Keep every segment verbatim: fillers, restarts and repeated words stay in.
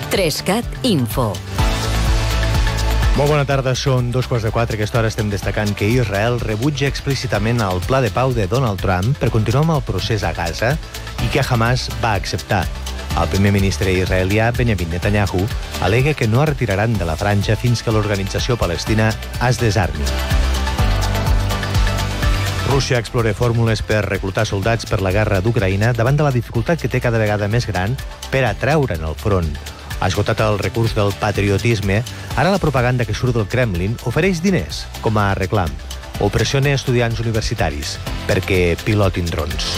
Trescat Info. Molt bona tarda, són dos quarts de quatre. A aquesta hora estem destacant que Israel rebutja explícitament el pla de pau de Donald Trump per continuar amb el procés a Gaza i que Hamas va acceptar. El primer ministre israelià, Benjamin Netanyahu, al·lega que no es retiraran de la franja fins que l'organització palestina es desarmi. Rússia explora fórmules per reclutar soldats per la guerra d'Ucraïna davant de la dificultat que té cada vegada més gran per atraure'n al front. Ha esgotat el recurs del patriotisme, ara la propaganda que surt del Kremlin ofereix diners com a reclam o pressiona estudiants universitaris perquè pilotin drons.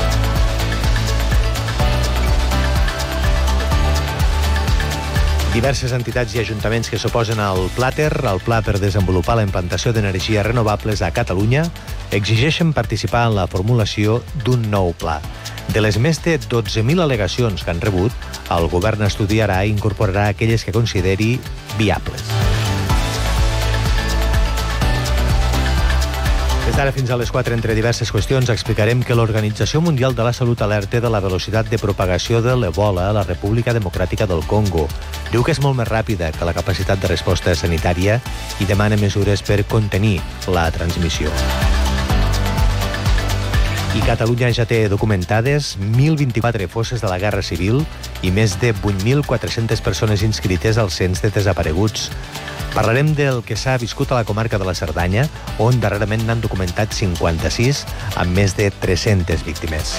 Diverses entitats i ajuntaments que s'oposen al Plater, el pla per desenvolupar la implantació d'energies renovables a Catalunya, exigeixen participar en la formulació d'un nou pla. De les més de dotze mil al·legacions que han rebut, el govern estudiarà i incorporarà aquelles que consideri viables. Des d'ara fins a les quatre, entre diverses qüestions, explicarem que l'Organització Mundial de la Salut alerta de la velocitat de propagació de l'Ebola a la República Democràtica del Congo. Diu que és molt més ràpida que la capacitat de resposta sanitària i demana mesures per contenir la transmissió. I Catalunya ja té documentades mil vint-i-quatre fosses de la Guerra Civil i més de vuit mil quatre-centes persones inscrites al cens de desapareguts. Parlarem del que s'ha viscut a la comarca de la Cerdanya, on darrerament n'han documentat cinquanta-sis, amb més de tres-centes víctimes.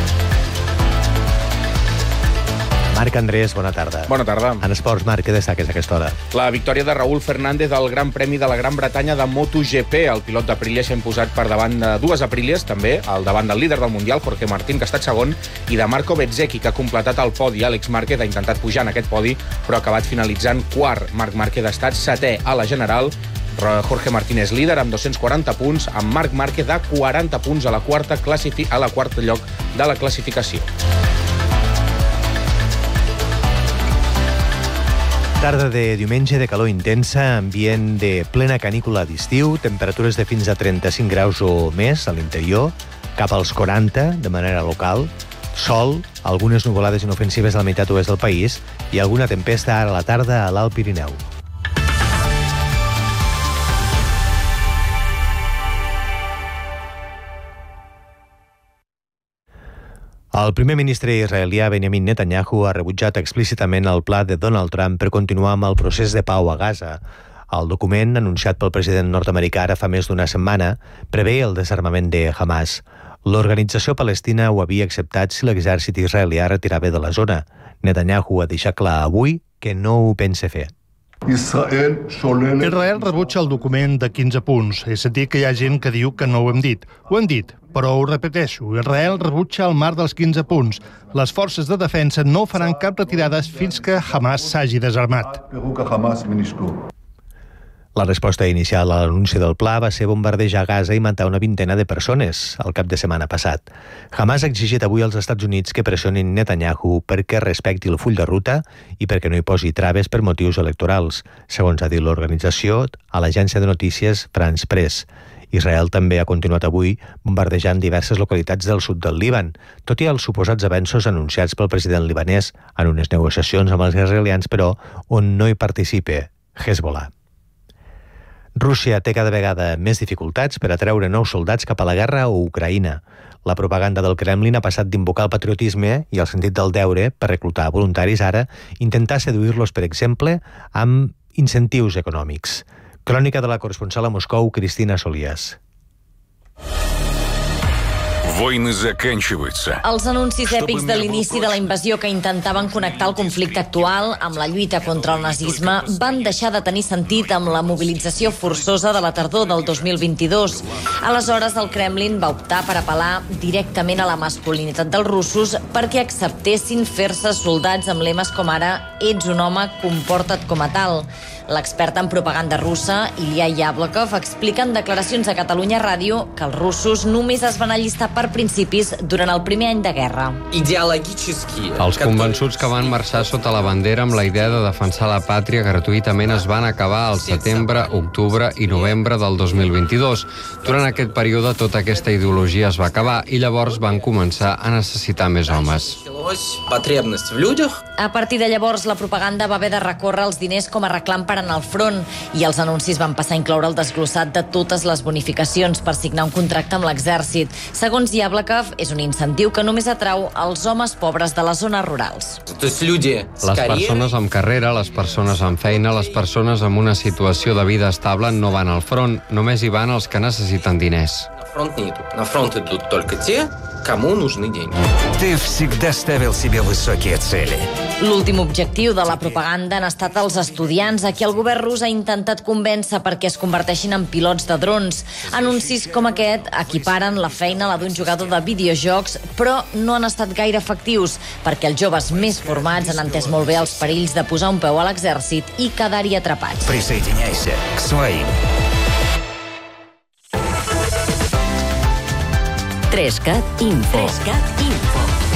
Marc Andrés, bona tarda. Bona tarda. En esports, Marc, què destaques a aquesta hora? La victòria de Raúl Fernández al Gran Premi de la Gran Bretanya de MotoGP. El pilot d'Aprilia s'ha imposat per davant de dues Aprilies, també, al davant del líder del Mundial, Jorge Martín, que ha estat segon, i de Marco Bezzecchi, que ha completat el podi. Àlex Márquez ha intentat pujar en aquest podi, però ha acabat finalitzant quart. Marc Márquez ha estat setè a la general. Jorge Martín és líder amb dos-cents quaranta punts, amb Marc Márquez a quaranta punts a la quarta, classifi- a la quarta lloc de la classificació. Tarda de diumenge de calor intensa, ambient de plena canícula d'estiu, temperatures de fins a trenta-cinc graus o més a l'interior, cap als quaranta de manera local, sol, algunes nuvolades inofensives a la meitat oest del país i alguna tempesta ara a la tarda a l'Alt Pirineu. El primer ministre israelià Benjamin Netanyahu ha rebutjat explícitament el pla de Donald Trump per continuar amb el procés de pau a Gaza. El document, anunciat pel president nord-americà ara fa més d'una setmana, prevé el desarmament de Hamas. L'organització palestina ho havia acceptat si l'exèrcit israelià retirava de la zona. Netanyahu ha deixat clar avui que no ho pensa fer. Israel rebutja el document de quinze punts. He sentit que hi ha gent que diu que no ho hem dit. Ho hem dit, però ho repeteixo. Israel rebutja el marc dels quinze punts. Les forces de defensa no faran cap retirada fins que Hamas s'hagi desarmat. La resposta inicial a l'anunci del pla va ser bombardejar Gaza i matar una vintena de persones el cap de setmana passat. Hamas ha exigit avui als Estats Units que pressionin Netanyahu perquè respecti el full de ruta i perquè no hi posi traves per motius electorals, segons ha dit l'organització a l'agència de notícies France Press. Israel també ha continuat avui bombardejant diverses localitats del sud del Líban, tot i els suposats avenços anunciats pel president libanès en unes negociacions amb els israelians, però on no hi participa Hezbollah. Rússia té cada vegada més dificultats per atreure nous soldats cap a la guerra a Ucraïna. La propaganda del Kremlin ha passat d'invocar el patriotisme i el sentit del deure per reclutar voluntaris ara, intentar seduir-los, per exemple, amb incentius econòmics. Crònica de la corresponsal a Moscou, Cristina Solías. Els anuncis èpics de l'inici de la invasió que intentaven connectar el conflicte actual amb la lluita contra el nazisme van deixar de tenir sentit amb la mobilització forçosa de la tardor del dos mil vint-i-dos. Aleshores, el Kremlin va optar per apel·lar directament a la masculinitat dels russos perquè acceptessin fer-se soldats amb lemes com ara «Ets un home, comporta't com a tal». L'expert en propaganda russa, Ilya Yablokov, explica en declaracions a Catalunya Ràdio que els russos només es van allistar per principis durant el primer any de guerra. Els convençuts que van marxar sota la bandera amb la idea de defensar la pàtria gratuïtament es van acabar al setembre, octubre i novembre del dos mil vint-i-dos. Durant aquest període tota aquesta ideologia es va acabar i llavors van començar a necessitar més homes. A partir de llavors, la propaganda va haver de recórrer els diners com a reclam per anar al front i els anuncis van passar a incloure el desglossat de totes les bonificacions per signar un contracte amb l'exèrcit. Segons Yablakov, és un incentiu que només atrau els homes pobres de les zones rurals. Les persones amb carrera, les persones amb feina, les persones amb una situació de vida estable no van al front, només hi van els que necessiten diners. На фронт идут только те, кому нужны деньги. Ты всегда ставил себе высокие цели. L'últim objectiu de la propaganda han estat els estudiants a qui el govern rus ha intentat convèncer perquè es converteixin en pilots de drons. Anuncis com aquest equiparen la feina a la d'un jugador de videojocs, però no han estat gaire efectius perquè els joves més formats han entès molt bé els perills de posar un peu a l'exèrcit i quedar-hi atrapats. Присоединяйся к своим. Trescat Info. Trescat Info.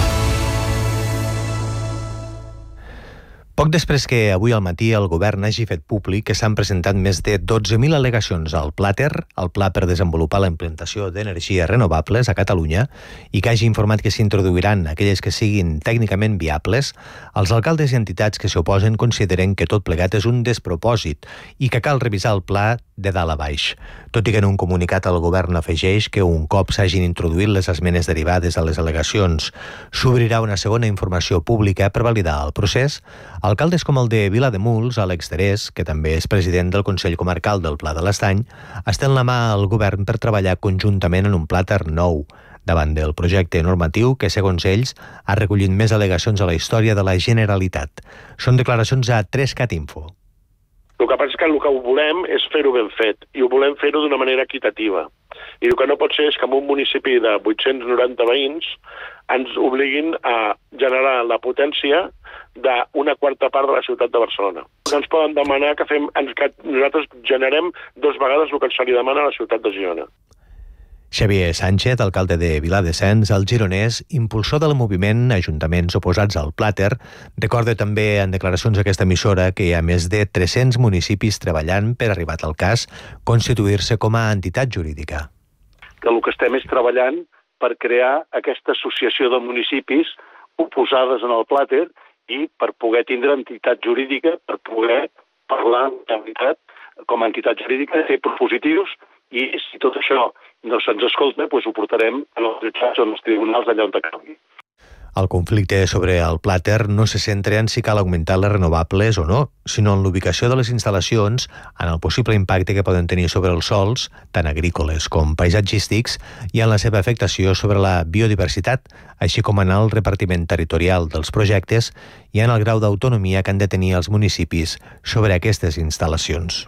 Poc després que avui al matí el govern hagi fet públic que s'han presentat més de dotze mil al·legacions al Plater, el Pla per desenvolupar la implantació d'energies renovables a Catalunya, i que hagi informat que s'introduiran aquelles que siguin tècnicament viables, els alcaldes i entitats que s'hi oposen consideren que tot plegat és un despropòsit i que cal revisar el pla de dalt a baix. Tot i que en un comunicat el govern afegeix que un cop s'hagin introduït les esmenes derivades a les al·legacions s'obrirà una segona informació pública per validar el procés, alcaldes com el de Vilademuls, Àlex Terés, que també és president del Consell Comarcal del Pla de l'Estany, estén la mà al govern per treballar conjuntament en un plàter nou, davant del projecte normatiu que, segons ells, ha recollit més al·legacions a la història de la Generalitat. Són declaracions a Trescat Info. El que passa és que el que volem és fer-ho ben fet, i ho volem fer-ho d'una manera equitativa. I el que no pot ser és que en un municipi de vuit-cents noranta veïns ens obliguin a generar la potència d'una quarta part de la ciutat de Barcelona. Ens poden demanar que, fem, que nosaltres generem dos vegades el que se li demana a la ciutat de Girona. Xavier Sánchez, alcalde de Viladescens, el gironès, impulsor del moviment Ajuntaments Oposats al Plater, recorda també en declaracions d'aquesta emissora que hi ha més de tres-cents municipis treballant per, arribat al cas, constituir-se com a entitat jurídica. Que el que estem és treballant per crear aquesta associació de municipis oposades en el Plater i per poder tindre entitat jurídica, per poder parlar com a entitat jurídica, fer propositius, i si tot això no se'ns escolta, doncs ho portarem en els jutjats o en els tribunals allà on calgui. El conflicte sobre el Plater no se centra en si cal augmentar les renovables o no, sinó en l'ubicació de les instal·lacions, en el possible impacte que poden tenir sobre els sòls, tant agrícoles com paisatgístics, i en la seva afectació sobre la biodiversitat, així com en el repartiment territorial dels projectes i en el grau d'autonomia que han de tenir els municipis sobre aquestes instal·lacions.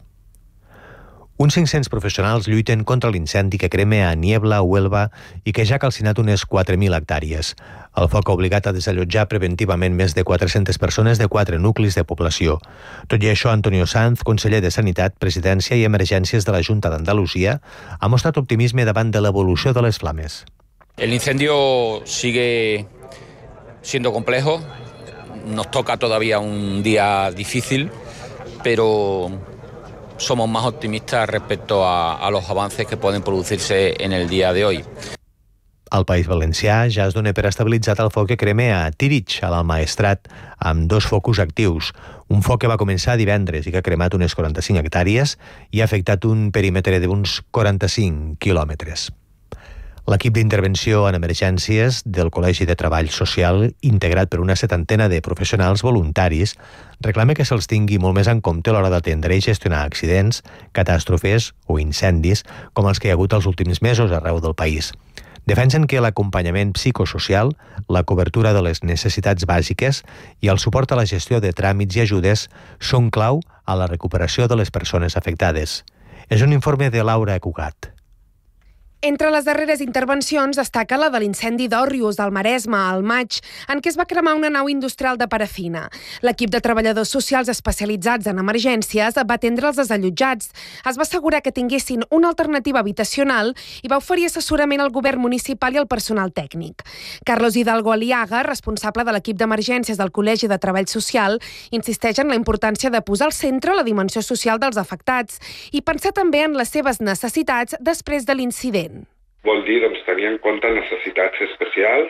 Uns cinc-cents professionals lluiten contra l'incendi que crema a Niebla, Huelva, i que ja ha calcinat unes quatre mil hectàrees. El foc ha obligat a desallotjar preventivament més de quatre-centes persones de quatre nuclis de població. Tot i això, Antonio Sanz, conseller de Sanitat, Presidència i Emergències de la Junta d'Andalusia, ha mostrat optimisme davant de l'evolució de les flames. El incendio sigue siendo complejo. Nos toca todavía un día difícil, pero somos más optimistas respecto a, a los avances que pueden producirse en el día de hoy. Al País Valencià ja es dona per estabilitzat el foc que crema a Tírig, a l'Almaestrat, amb dos focus actius. Un foc que va començar divendres i que ha cremat unes quaranta-cinc hectàrees i ha afectat un perímetre d'uns quaranta-cinc quilòmetres. L'equip d'intervenció en emergències del Col·legi de Treball Social, integrat per una setantena de professionals voluntaris, reclama que se'ls tingui molt més en compte a l'hora d'atendre i gestionar accidents, catàstrofes o incendis com els que hi ha hagut els últims mesos arreu del país. Defensen que l'acompanyament psicosocial, la cobertura de les necessitats bàsiques i el suport a la gestió de tràmits i ajudes són clau a la recuperació de les persones afectades. És un informe de Laura Cugat. Entre les darreres intervencions destaca la de l'incendi d'Òrrius, al Maresme, al maig, en què es va cremar una nau industrial de parafina. L'equip de treballadors socials especialitzats en emergències va atendre els desallotjats. Es va assegurar que tinguessin una alternativa habitacional i va oferir assessorament al govern municipal i al personal tècnic. Carlos Hidalgo Aliaga, responsable de l'equip d'emergències del Col·legi de Treball Social, insisteix en la importància de posar al centre la dimensió social dels afectats i pensar també en les seves necessitats després de l'incident. Vol dir doncs, tenir en compte necessitats especials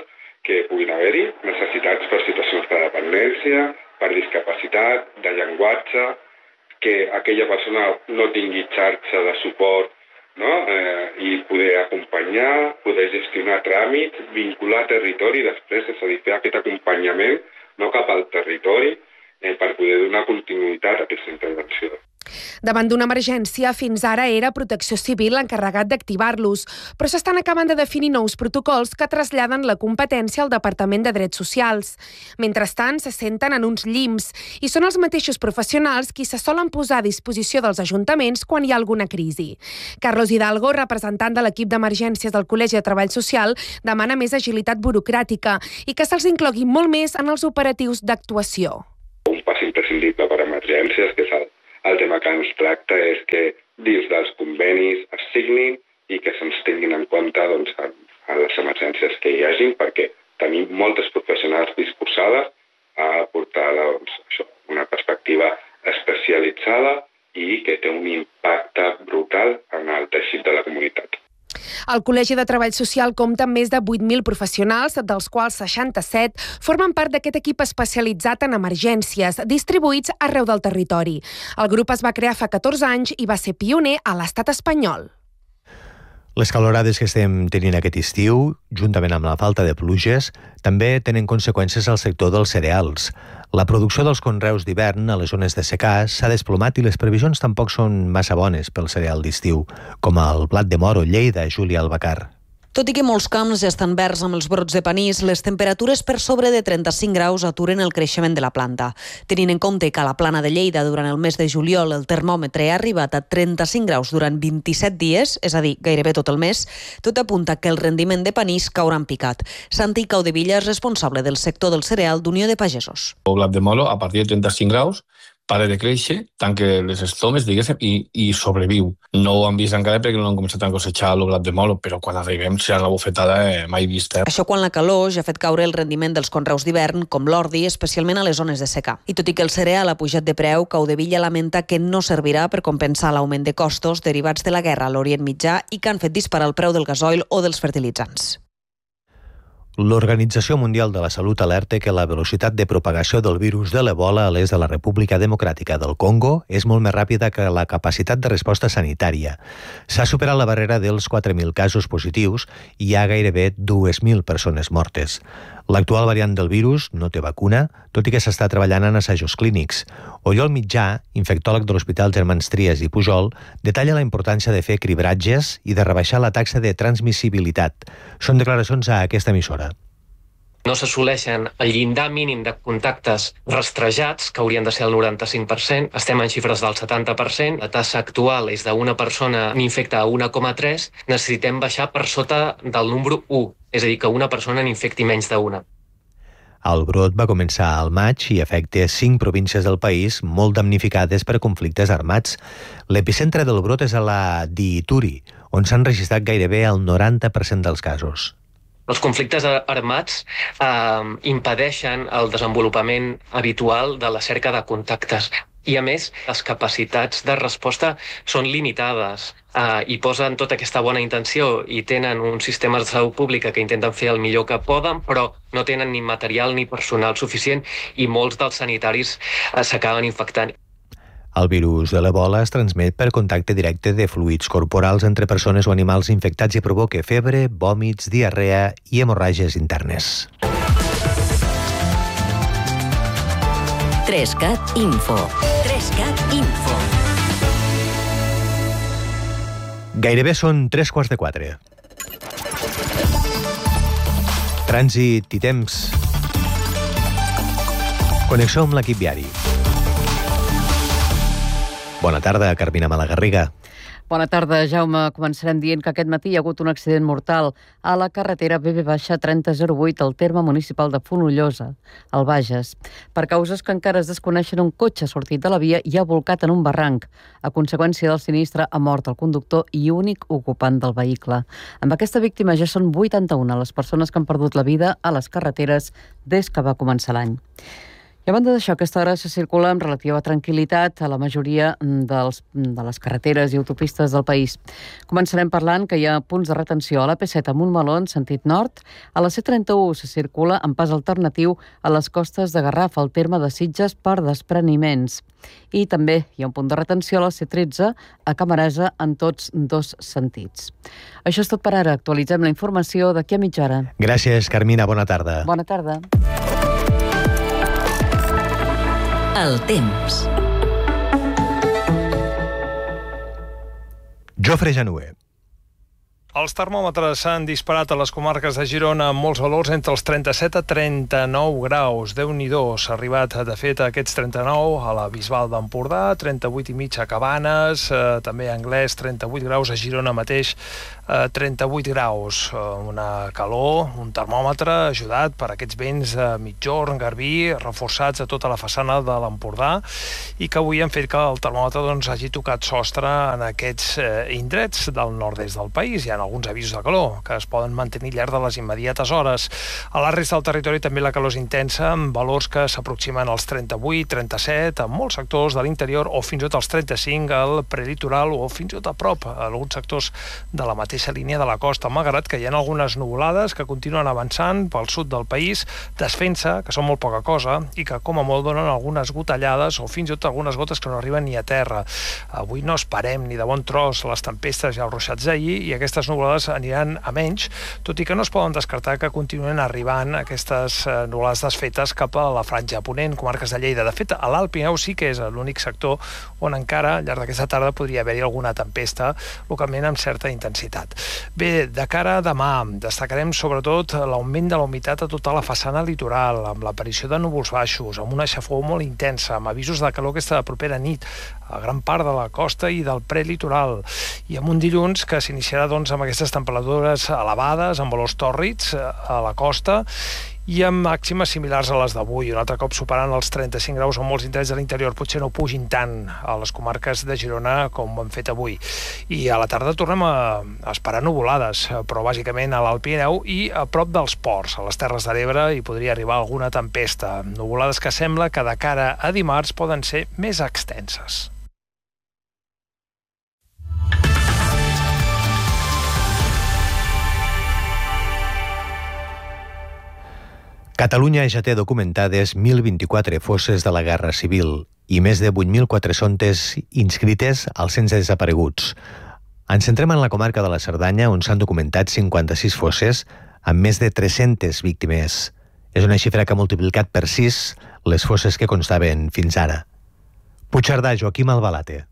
que puguin haver-hi, necessitats per situacions de dependència, per discapacitat, de llenguatge, que aquella persona no tingui xarxa de suport, no? eh, i poder acompanyar, poder gestionar tràmits, vincular territori després, és a dir, fer aquest acompanyament no cap al territori eh, per poder donar continuïtat a aquesta intervenció. Davant d'una emergència, fins ara era Protecció Civil l'encarregat d'activar-los, però s'estan acabant de definir nous protocols que traslladen la competència al Departament de Drets Socials. Mentrestant, se senten en uns llims i són els mateixos professionals qui se solen posar a disposició dels ajuntaments quan hi ha alguna crisi. Carlos Hidalgo, representant de l'equip d'emergències del Col·legi de Treball Social, demana més agilitat burocràtica i que se'ls inclogui molt més en els operatius d'actuació. Un pas imprescindible per a emergències, que és el El tema que ens tracta és que dins dels convenis es signin i que se'ns tinguin en compte doncs, a, a les emergències que hi hagin, perquè tenim moltes professionals disposades a aportar doncs, això, una perspectiva especialitzada i que té un impacte brutal en el teixit de la comunitat. El Col·legi de Treball Social compta amb més de vuit mil professionals, dels quals seixanta-set formen part d'aquest equip especialitzat en emergències, distribuïts arreu del territori. El grup es va crear fa catorze anys i va ser pioner a l'estat espanyol. Les calorades que estem tenint aquest estiu, juntament amb la falta de pluges, també tenen conseqüències al sector dels cereals. La producció dels conreus d'hivern a les zones de secà s'ha desplomat i les previsions tampoc són massa bones pel cereal d'estiu, com el blat de moro, Lleida, Júlia Albacar. Tot i que molts camps ja estan verds amb els brots de panís, les temperatures per sobre de trenta-cinc graus aturen el creixement de la planta. Tenint en compte que a la plana de Lleida durant el mes de juliol el termòmetre ha arribat a trenta-cinc graus durant vint-i-set dies, és a dir, gairebé tot el mes, tot apunta que el rendiment de panís caurà en picat. Santi Caudevilla és responsable del sector del cereal d'Unió de Pagesos. El blat de moro, a partir de trenta-cinc graus, para de créixer, tanca les estomes, diguéssim, i, i sobreviu. No ho han vist encara perquè no han començat a cosechar el blat de moro, però quan arribem serà una bufetada eh, mai vista. Això quan la calor ja ha fet caure el rendiment dels conreus d'hivern, com l'ordi, especialment a les zones de secà. I tot i que el cereal ha pujat de preu, Caudevilla lamenta que no servirà per compensar l'augment de costos derivats de la guerra a l'Orient Mitjà i que han fet disparar el preu del gasoil o dels fertilitzants. L'Organització Mundial de la Salut alerta que la velocitat de propagació del virus de l'Ebola a l'est de la República Democràtica del Congo és molt més ràpida que la capacitat de resposta sanitària. S'ha superat la barrera dels quatre mil casos positius i hi ha gairebé dues mil persones mortes. L'actual variant del virus no té vacuna, tot i que s'està treballant en assajos clínics. Oriol Mitjà, infectòleg de l'Hospital Germans Trias i Pujol, detalla la importància de fer cribratges i de rebaixar la taxa de transmissibilitat. Són declaracions a aquesta emissora. No s'assoleixen el llindar mínim de contactes rastrejats, que haurien de ser el noranta-cinc per cent. Estem en xifres del setanta per cent. La tassa actual és d'una persona n'infecta a un coma tres. Necessitem baixar per sota del número u, és a dir, que una persona n'infecti menys d'una. El brot va començar al maig i afecta cinc províncies del país molt damnificades per conflictes armats. L'epicentre del brot és a la d'Ituri, on s'han registrat gairebé el noranta per cent dels casos. Els conflictes armats eh, impedeixen el desenvolupament habitual de la cerca de contactes i, a més, les capacitats de resposta són limitades eh, i posen tota aquesta bona intenció i tenen un sistema de salut pública que intenten fer el millor que poden, però no tenen ni material ni personal suficient i molts dels sanitaris eh, s'acaben infectant. El virus de l'Ebola es transmet per contacte directe de fluids corporals entre persones o animals infectats i provoca febre, vòmits, diarrea i hemorràgies internes. Trescat Info. Trescat Info. Gairebé són tres quarts de quatre. Trànsit i temps. Connexió amb l'equip viari. Bona tarda, Carmina Malagarriga. Bona tarda, Jaume. Començarem dient que aquest matí hi ha hagut un accident mortal a la carretera B B trenta zero vuit al terme municipal de Fonollosa, al Bages. Per causes que encara es desconeixen, un cotxe ha sortit de la via i ha volcat en un barranc. A conseqüència del sinistre ha mort el conductor i únic ocupant del vehicle. Amb aquesta víctima ja són vuitanta-una les persones que han perdut la vida a les carreteres des que va començar l'any. I a banda d'això, aquesta hora se circula amb relativa tranquil·litat a la majoria dels, de les carreteres i autopistes del país. Començarem parlant que hi ha punts de retenció a la P set a Montmeló en sentit nord. A la C trenta-u se circula amb pas alternatiu a les costes de Garraf, al terme de Sitges, per despreniments. I també hi ha un punt de retenció a la C tretze a Camarasa en tots dos sentits. Això és tot per ara. Actualitzem la informació d'aquí a mitja hora. Gràcies, Carmina. Bona tarda. Bona tarda. El temps. Jofre Januer. Els termòmetres s'han disparat a les comarques de Girona amb molts valors entre els trenta-set a trenta-nou graus. Déu-n'hi-do, s'ha arribat, de fet, a aquests trenta-nou a la Bisbal d'Empordà, trenta-vuit i mig a Cabanes, eh, també a Anglès, trenta-vuit graus, a Girona mateix, eh, trenta-vuit graus. Eh, una calor, un termòmetre ajudat per aquests vents de migjorn, garbí, reforçats a tota la façana de l'Empordà i que avui han fet que el termòmetre doncs, hagi tocat sostre en aquests eh, indrets del nord-est del país. Hi ha alguns avisos de calor que es poden mantenir al llarg de les immediates hores. A la resta del territori també la calor és intensa, amb valors que s'aproximen als trenta-vuit, trenta-set, en molts sectors de l'interior, o fins i tot als trenta-cinc al prelitoral, o fins i tot a prop, a alguns sectors de la mateixa línia de la costa, malgrat que hi ha algunes nuvolades que continuen avançant pel sud del país, desfent-se, que són molt poca cosa, i que com a molt donen algunes gotellades, o fins i tot algunes gotes que no arriben ni a terra. Avui no esperem ni de bon tros les tempestes i els ruixats d'ahir, i aquestes nuvolades aniran a menys, tot i que no es poden descartar que continuen arribant aquestes nuvolades desfetes cap a la franja ponent, comarques de Lleida. De fet, a l'Alt Pirineu sí que és l'únic sector on encara, al llarg d'aquesta tarda, podria haver-hi alguna tempesta, localment amb certa intensitat. Bé, de cara a demà, destacarem sobretot l'augment de la humitat a tota la façana litoral, amb l'aparició de núvols baixos, amb una xafogor molt intensa, amb avisos de calor aquesta propera nit, a gran part de la costa i del prelitoral, i amb un dilluns que s'iniciarà doncs, amb aquestes temperatures elevades, amb valors tòrrids a la costa, i amb màximes similars a les d'avui, un altre cop superant els trenta-cinc graus en molts indrets de l'interior. Potser no pugin tant a les comarques de Girona com ho han fet avui. I a la tarda tornem a esperar nuvolades, però bàsicament a l'Alt Pirineu i a prop dels ports, a les Terres de l'Ebre, hi podria arribar alguna tempesta. Nuvolades que sembla que de cara a dimarts poden ser més extenses. Catalunya ja té documentades mil vint-i-quatre fosses de la Guerra Civil i més de vuit mil quatre-centes inscrites al cens de desapareguts. Ens centrem en la comarca de la Cerdanya, on s'han documentat cinquanta-sis fosses amb més de tres-centes víctimes. És una xifra que ha multiplicat per sis les fosses que constaven fins ara. Puigcerdà, Joaquim Albalate.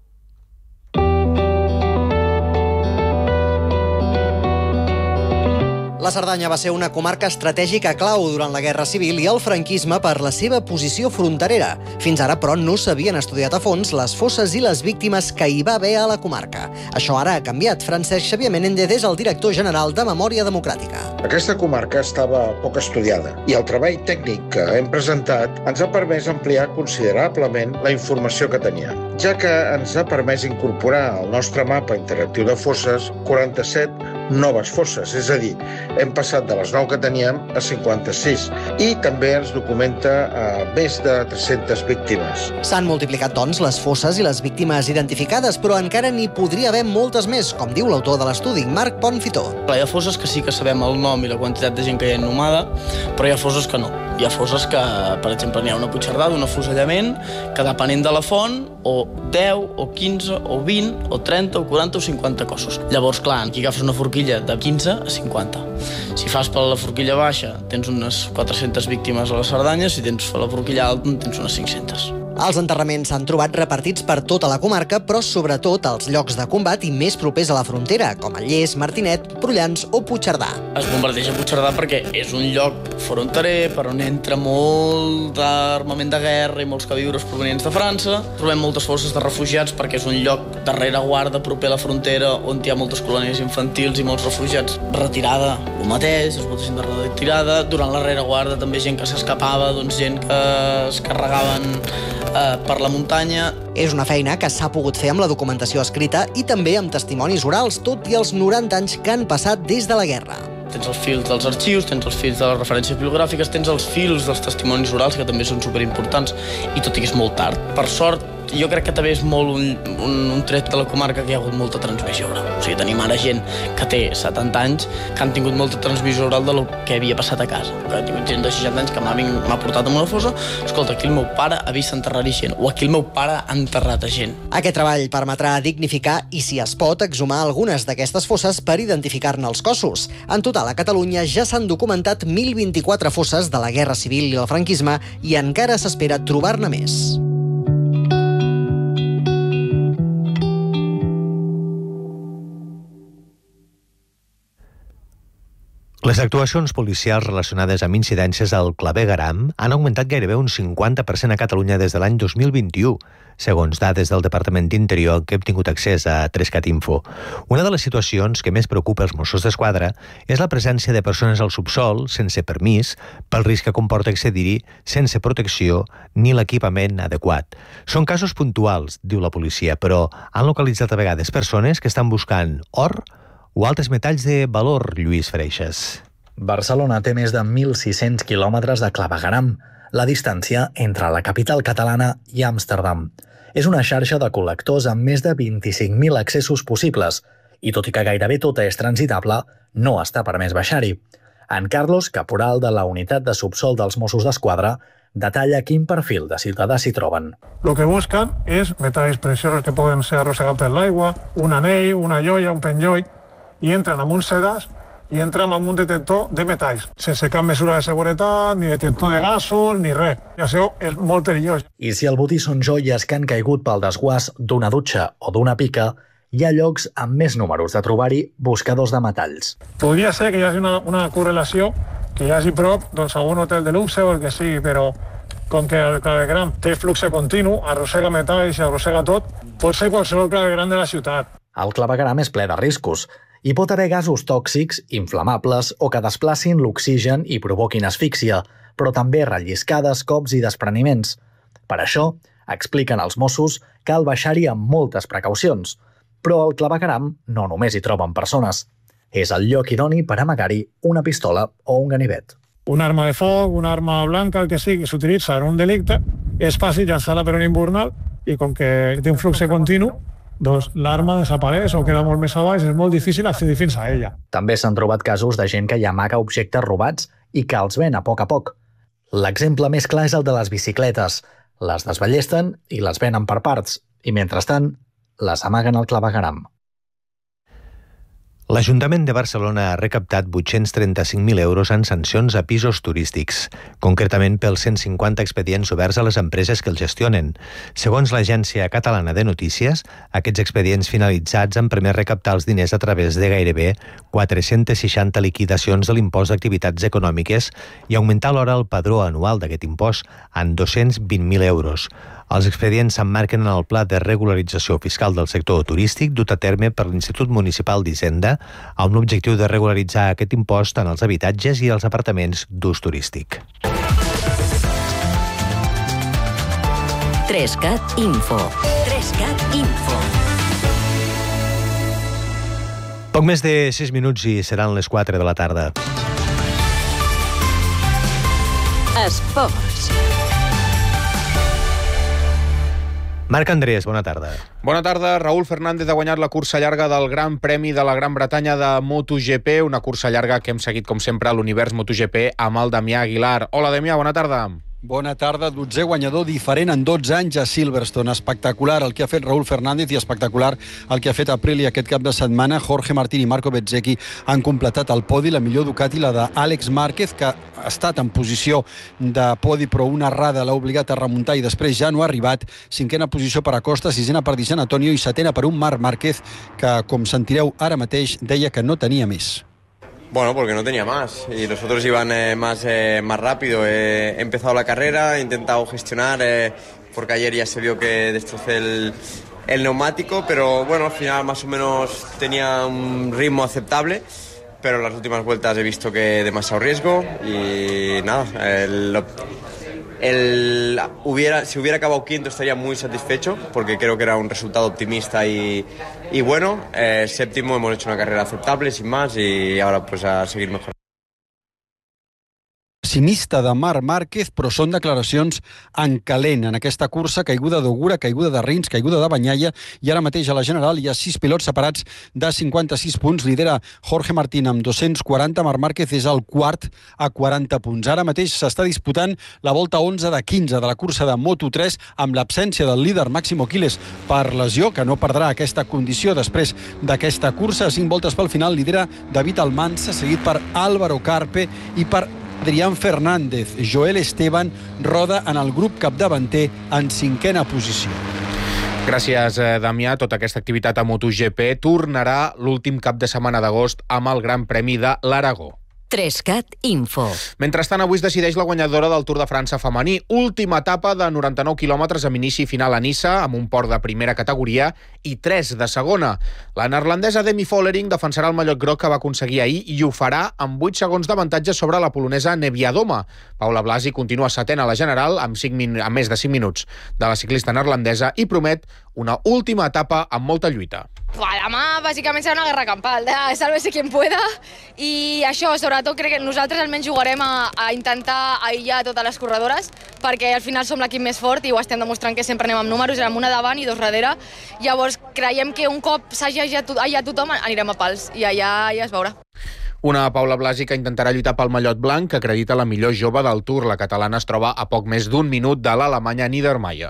La Cerdanya va ser una comarca estratègica clau durant la Guerra Civil i el franquisme per la seva posició fronterera. Fins ara, però, no s'havien estudiat a fons les fosses i les víctimes que hi va haver a la comarca. Això ara ha canviat. Francesc Xavier Menéndez és el director general de Memòria Democràtica. Aquesta comarca estava poc estudiada i el treball tècnic que hem presentat ens ha permès ampliar considerablement la informació que teníem, ja que ens ha permès incorporar al nostre mapa interactiu de fosses quaranta-set noves fosses, és a dir, hem passat de les nou que teníem a cinquanta-sis i també ens documenta eh, més de tres-centes víctimes. S'han multiplicat, doncs, les fosses i les víctimes identificades, però encara n'hi podria haver moltes més, com diu l'autor de l'estudi, Marc Ponfitó. Hi ha fosses que sí que sabem el nom i la quantitat de gent que hi ha inhumada, però hi ha fosses que no. Hi ha fosses que, per exemple, n'hi ha una Puigcerdà d'un afusellament que, depenent de la font, o deu, o quinze, o vint, o trenta, o quaranta, o cinquanta cossos. Llavors, clar, aquí agafes una forquilla de quinze a cinquanta. Si fas per la forquilla baixa, tens unes quatre-centes víctimes a la Cerdanya, si tens per la forquilla alta, tens unes cinc-centes. Els enterraments s'han trobat repartits per tota la comarca, però sobretot als llocs de combat i més propers a la frontera, com el Lles, Martinet, Prullans o Puigcerdà. Es bombardeja Puigcerdà perquè és un lloc fronterer per on entra molt d'armament de guerra i molts queviures provenients de França. Trobem moltes fosses de refugiats perquè és un lloc de rereguarda proper a la frontera on hi ha moltes colònies infantils i molts refugiats. Retirada, el mateix, és molta gent de retirada. Durant la rereguarda també gent que s'escapava, doncs gent que es carregaven eh, per la muntanya. És una feina que s'ha pogut fer amb la documentació escrita i també amb testimonis orals, tot i els noranta anys que han passat des de la guerra. Tens els fils dels arxius, tens els fils de les referències bibliogràfiques, tens els fils dels testimonis orals, que també són superimportants, i tot i que és molt tard. Per sort, jo crec que també és molt un, un, un tret de la comarca que hi ha hagut molta transmissió oral. O sigui, tenim ara gent que té setanta anys que han tingut molta transmissió oral de lo que havia passat a casa. Que ha tingut gent de seixanta anys que m'ha portat a una fossa, escolta, aquí el meu pare ha vist enterrar-hi gent, o aquí el meu pare ha enterrat a gent. Aquest treball permetrà dignificar i, si es pot, exhumar algunes d'aquestes fosses per identificar-ne els cossos. En total, a Catalunya ja s'han documentat mil vint-i-quatre fosses de la Guerra Civil i el franquisme i encara s'espera trobar-ne més. Les actuacions policials relacionades amb incidències al clavegueram han augmentat gairebé un cinquanta per cent a Catalunya des de l'any dos mil vint-i-u, segons dades del Departament d'Interior que hem tingut accés a Trescat Info. Una de les situacions que més preocupa els Mossos d'Esquadra és la presència de persones al subsol sense permís pel risc que comporta accedir-hi sense protecció ni l'equipament adequat. Són casos puntuals, diu la policia, però han localitzat a vegades persones que estan buscant or o altres metalls de valor, Lluís Freixas. Barcelona té més de mil sis-cents quilòmetres de clavegueram, la distància entre la capital catalana i Amsterdam. És una xarxa de col·lectors amb més de vint-i-cinc mil accessos possibles, i tot i que gairebé tota és transitable, no està permès baixar-hi. En Carlos, caporal de la unitat de subsol dels Mossos d'Esquadra, detalla quin perfil de ciutadà s'hi troben. Lo que buscan és metalls preciosos que poden ser arrossegats per l'aigua, un anell, una joia, un penjoll, i entren amb un sedàs i entren amb un detector de metalls, sense cap mesura de seguretat, ni detector de gasos, ni res. I això és molt perillós. I si el botí són joies que han caigut pel desguàs d'una dutxa o d'una pica, hi ha llocs amb més números de trobar-hi buscadors de metalls. Podria ser que hi hagi una, una correlació, que hi hagi prop doncs, algun hotel de luxe o el que sigui, però com que el clavegueram té flux continu, arrossega metalls i arrossega tot, pot ser qualsevol clavegueram de la ciutat. El clavegueram és ple de riscos. Hi pot haver gasos tòxics, inflamables o que desplacin l'oxigen i provoquin asfíxia, però també relliscades, cops i despreniments. Per això, expliquen els Mossos, cal baixar-hi amb moltes precaucions. Però al clavegueram no només hi troben persones. És el lloc idoni per amagar-hi una pistola o un ganivet. Una arma de foc, una arma blanca, el que sigui, s'utilitza en un delicte, és fàcil llançar-la per un invernal i com que té un flux continu, doncs l'arma desapareix o queda molt més a baix, és molt difícil accedir fins a ella. També s'han trobat casos de gent que hi amaga objectes robats i que els ven a poc a poc. L'exemple més clar és el de les bicicletes. Les desballesten i les venen per parts, i mentrestant les amaguen al clavegueram. L'Ajuntament de Barcelona ha recaptat vuit-cents trenta-cinc mil euros en sancions a pisos turístics, concretament pels cent cinquanta expedients oberts a les empreses que els gestionen. Segons l'Agència Catalana de Notícies, aquests expedients finalitzats han permès recaptar els diners a través de gairebé quatre-centes seixanta liquidacions de l'impost d'activitats econòmiques i augmentar alhora el padró anual d'aquest impost en dos-cents vint mil euros. Els expedients s'emmarquen en el Pla de Regularització Fiscal del Sector Turístic dut a terme per l'Institut Municipal d'Hisenda amb l'objectiu de regularitzar aquest impost en els habitatges i els apartaments d'ús turístic. Trescat Info. Trescat Info. Poc més de sis minuts i seran les quatre de la tarda. Esports. Marc Andrés, bona tarda. Bona tarda. Raúl Fernández ha guanyat la cursa llarga del Gran Premi de la Gran Bretanya de MotoGP, una cursa llarga que hem seguit, com sempre, a l'univers MotoGP amb el Damià Aguilar. Hola, Damià, bona tarda. Bona tarda, dotzè guanyador diferent en dotze anys a Silverstone. Espectacular el que ha fet Raúl Fernández i espectacular el que ha fet Aprilia aquest cap de setmana. Jorge Martín i Marco Bezzecchi han completat el podi, la millor Ducati, la d'Àlex Márquez, que ha estat en posició de podi, però una errada l'ha obligat a remuntar i després ja no ha arribat. Cinquena posició per Acosta, sisena per Di Giannantonio i setena per un Marc Márquez, que, com sentireu ara mateix, deia que no tenia més. Bueno, porque no tenía más y los otros iban eh, más, eh, más rápido. Eh, he empezado la carrera, he intentado gestionar, eh, porque ayer ya se vio que destrocé el, el neumático, pero bueno, al final más o menos tenía un ritmo aceptable, pero en las últimas vueltas he visto que demasiado riesgo y nada, el, el, hubiera, si hubiera acabado quinto estaría muy satisfecho porque creo que era un resultado optimista y, y bueno. Eh, séptimo, hemos hecho una carrera aceptable sin más y ahora pues a seguir mejorando. Pessimista de Marc Márquez, però són declaracions en calent. En aquesta cursa, caiguda d'Ogura, caiguda de Rins, caiguda de Banyaia, i ara mateix a la general hi ha sis pilots separats de cinquanta-sis punts. Lidera Jorge Martín amb dos-cents quaranta, Marc Márquez és el quart a quaranta punts. Ara mateix s'està disputant la volta onze de quinze de la cursa de Moto tres, amb l'absència del líder Máximo Quiles per lesió, que no perdrà aquesta condició després d'aquesta cursa. A cinc voltes pel final lidera David Almansa, seguit per Álvaro Carpe i per Adrián Fernández. Joel Esteban roda en el grup capdavanter en cinquena posició. Gràcies, Damià. Tota aquesta activitat a MotoGP tornarà l'últim cap de setmana d'agost amb el Gran Premi de l'Aragó. Trescat Info. Mentrestant, avui es decideix la guanyadora del Tour de França femení. Última etapa de noranta-nou quilòmetres amb inici i final a Niça, amb un port de primera categoria i tres de segona. La neerlandesa Demi Vollering defensarà el mallot groc que va aconseguir ahir i ho farà amb vuit segons d'avantatge sobre la polonesa Neviadoma. Paula Blasi continua setena a la general amb, cinc min- amb més de cinc minuts de la ciclista neerlandesa i promet una última etapa amb molta lluita. Demà, bàsicament, serà una guerra campal, de sálvese quien pueda, i això, sobretot, crec que nosaltres almenys jugarem a, a intentar aïllar totes les corredores, perquè al final som l'equip més fort i ho estem demostrant que sempre anem amb números, amb una davant i dos darrere. Llavors, creiem que un cop s'hagi aïllat tothom, anirem a pals, i allà ja es veurà. Una Paula Blasi que intentarà lluitar pel mallot blanc, que acredita la millor jove del Tour. La catalana es troba a poc més d'un minut de l'alemanya Niedermayer.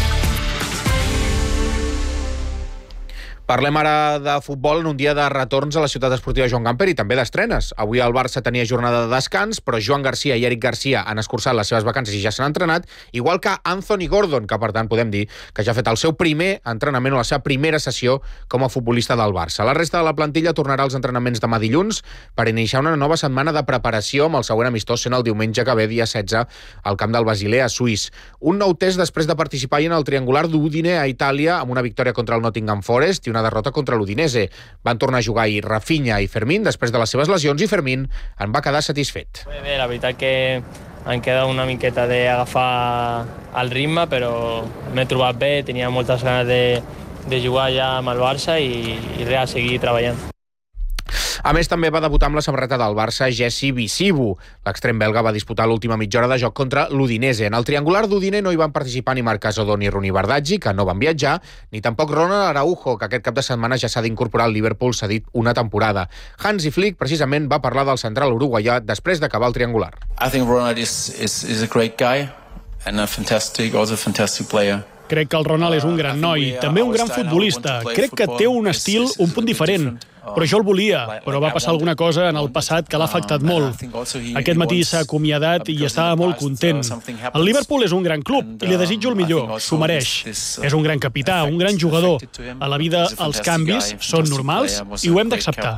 Parlem ara de futbol en un dia de retorns a la ciutat esportiva Joan Gamper i també d'estrenes. Avui el Barça tenia jornada de descans, però Joan Garcia i Eric Garcia han escurçat les seves vacances i ja s'han entrenat, igual que Anthony Gordon, que per tant podem dir que ja ha fet el seu primer entrenament o la seva primera sessió com a futbolista del Barça. La resta de la plantilla tornarà als entrenaments demà dilluns per iniciar una nova setmana de preparació amb el següent amistós sent el diumenge que ve, dia setze, al camp del Basilea, suís. Un nou test després de participar en el triangular d'Udine a Itàlia amb una victòria contra el Nottingham Forest i una derrota contra l'Udinese. Van tornar a jugar ahir Rafinha i Fermín després de les seves lesions i Fermín en va quedar satisfet. Bé, la veritat que em queda una miqueta d'agafar el ritme, però m'he trobat bé, tenia moltes ganes de, de jugar ja amb el Barça i, i res, seguir treballant. A més, també va debutar amb la samarreta del Barça Jesse Visibu. L'extrem belga va disputar l'última mitja hora de joc contra l'Udinese. En el triangular d'Udine no hi van participar ni Marc Casadó ni Roni Bardaggi, que no van viatjar, ni tampoc Ronald Araujo, que aquest cap de setmana ja s'ha d'incorporar al Liverpool cedit una temporada. Hansi Flick, precisament, va parlar del central uruguaià després d'acabar el triangular. I think Ronald is, is, is a great guy and a fantastic, also a fantastic player. Crec que el Ronald és un gran noi, també un gran futbolista. Crec que té un estil un punt diferent. Però jo el volia, però va passar alguna cosa en el passat que l'ha afectat molt. Aquest matí s'ha acomiadat i estava molt content. El Liverpool és un gran club i li desitjo el millor, s'ho mereix. És un gran capità, un gran jugador. A la vida els canvis són normals i ho hem d'acceptar.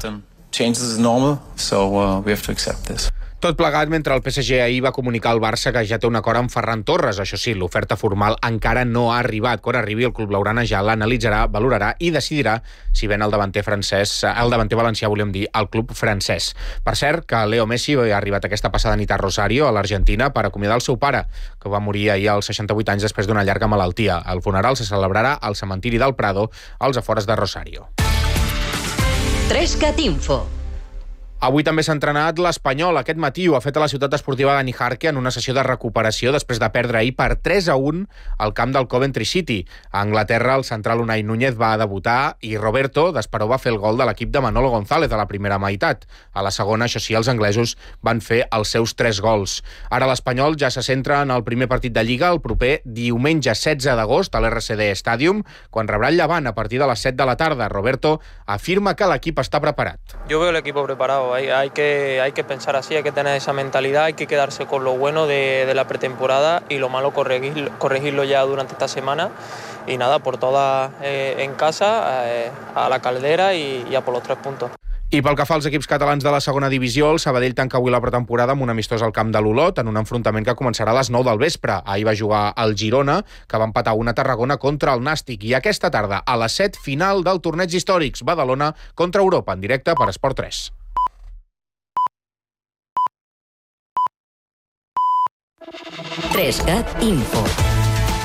Tot plegat mentre el P S G ahir va comunicar al Barça que ja té un acord amb Ferran Torres. Això sí, l'oferta formal encara no ha arribat. Quan arribi, el club blaugrana ja l'analitzarà, valorarà i decidirà si ven el davanter francès, el davanter valencià, volíem dir, al club francès. Per cert, que Leo Messi ha arribat aquesta passada nit a Rosario, a l'Argentina, per acomiadar el seu pare, que va morir ahir als seixanta-vuit anys després d'una llarga malaltia. El funeral se celebrarà al cementiri del Prado, als afores de Rosario. Trescat Info. Avui també s'ha entrenat l'Espanyol. Aquest matí ho ha fet a la ciutat esportiva de Nijarque en una sessió de recuperació després de perdre ahir per tres a un al camp del Coventry City. A Anglaterra, el central Unai Núñez va debutar i Roberto d'Esperó va fer el gol de l'equip de Manolo González a la primera meitat. A la segona, això sí, els anglesos van fer els seus tres gols. Ara l'Espanyol ja se centra en el primer partit de Lliga el proper diumenge setze d'agost a l'R C D Stadium, quan rebrà el Llevant a partir de les set de la tarda. Roberto afirma que l'equip està preparat. Yo veo el equipo preparado. Hay, hay, que, hay que pensar así, hay que tener esa mentalidad, hay que quedarse con lo bueno de, de la pretemporada y lo malo corregir, corregirlo ya durante esta semana. Y nada, por todas eh, en casa, eh, a la caldera y, y a por los tres puntos. I pel que fa als equips catalans de la segona divisió, el Sabadell tanca avui la pretemporada amb un amistós al camp de l'Olot en un enfrontament que començarà a les nou del vespre. Ahir va jugar el Girona, que va empatar una Tarragona contra el Nàstic. I aquesta tarda, a les set, final del torneig històrics, Badalona contra Europa, en directe per Esport tres. tres cat Info.